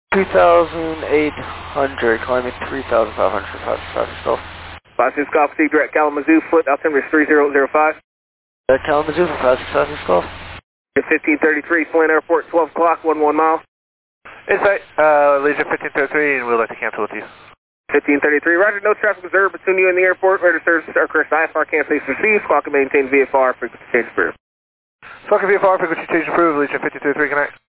2,800, climbing 3,500 for fastest golf. 56 Golf, proceed direct Kalamazoo, foot altimeter is 3005. Kalamazoo for fastest golf. 1533, Flint Airport, 12 o'clock, 11 miles. Insight, Legion 1533, and we'd like to cancel with you. 1533, roger, no traffic observed between you and the airport. Radar services are correct. IFR cancellation received. Squawk and maintain VFR frequency change approved. Squawk and VFR frequency change approved, Legion 1533, connect.